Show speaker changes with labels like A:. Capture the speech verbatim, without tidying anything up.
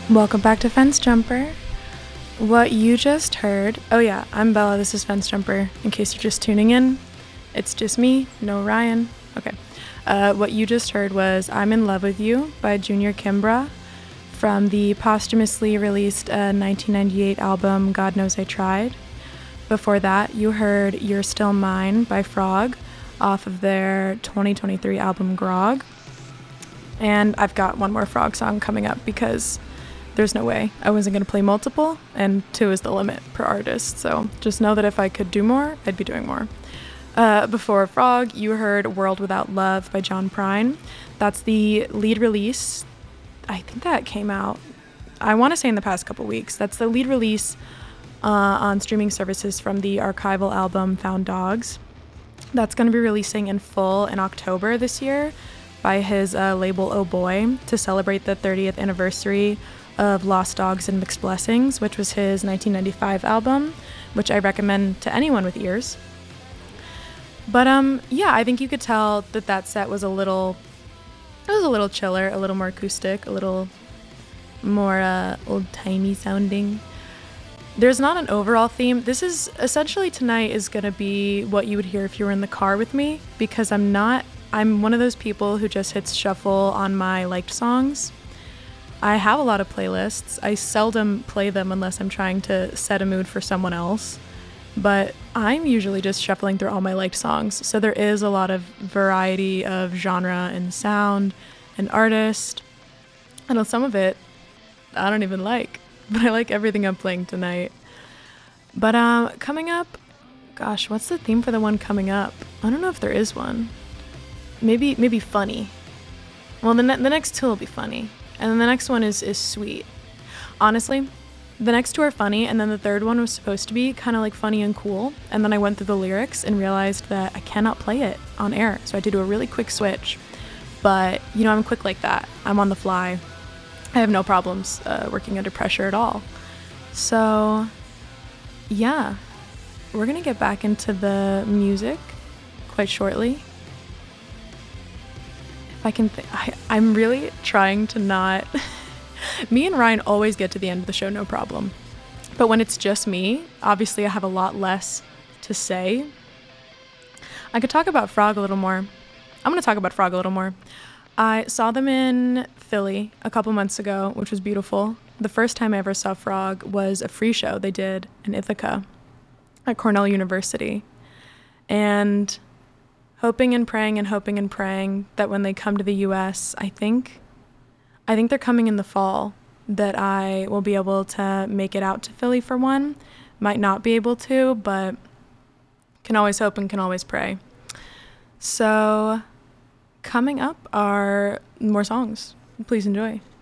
A: Welcome back to Fence Jumper. What you just heard, oh yeah, I'm Bella, this is Fence Jumper. In case you're just tuning in, it's just me, no Ryan. Okay. Uh, what you just heard was I'm in Love with You by Junior Kimbra from the posthumously released uh, nineteen ninety-eight album God Knows I Tried. Before that, you heard You're Still Mine by Frog off of their twenty twenty-three album Grog. And I've got one more Frog song coming up because there's no way I wasn't going to play multiple, and two is the limit per artist. So just know that if I could do more, I'd be doing more. Uh, before Frog, you heard World Without Love by John Prine. That's the lead release. I think that came out, I want to say in the past couple weeks. That's the lead release uh, on streaming services from the archival album Found Dogs. That's going to be releasing in full in October this year by his uh, label Oh Boy to celebrate the thirtieth anniversary of Lost Dogs and Mixed Blessings, which was his nineteen ninety-five album, which I recommend to anyone with ears. But um, yeah, I think you could tell that that set was a little, it was a little chiller, a little more acoustic, a little more uh, old-timey sounding. There's not an overall theme. This is essentially tonight is gonna be what you would hear if you were in the car with me, because I'm not, I'm one of those people who just hits shuffle on my liked songs. I have a lot of playlists. I seldom play them unless I'm trying to set a mood for someone else. But I'm usually just shuffling through all my liked songs. So there is a lot of variety of genre and sound and artist. And some of it I don't even like. But I like everything I'm playing tonight. But um, coming up, gosh, what's the theme for the one coming up? I don't know if there is one. Maybe maybe funny. Well, the, ne- the next two will be funny. And then the next one is, is sweet. Honestly, the next two are funny, and then the third one was supposed to be kind of like funny and cool. And then I went through the lyrics and realized that I cannot play it on air. So I had to do a really quick switch. But, you know, I'm quick like that. I'm on the fly. I have no problems uh, working under pressure at all. So, yeah, we're going to get back into the music quite shortly. I can th- I, I'm really trying to not me and Ryan always get to the end of the show no problem, but when it's just me, obviously I have a lot less to say. I could talk about Frog a little more. I'm going to talk about Frog a little more. I saw them in Philly a couple months ago, which was beautiful. The first time I ever saw Frog was a free show they did in Ithaca at Cornell University, and hoping and praying and hoping and praying that when they come to the U S, I think, I think they're coming in the fall, that I will be able to make it out to Philly for one. Might not be able to, but can always hope and can always pray. So coming up are more songs. Please enjoy.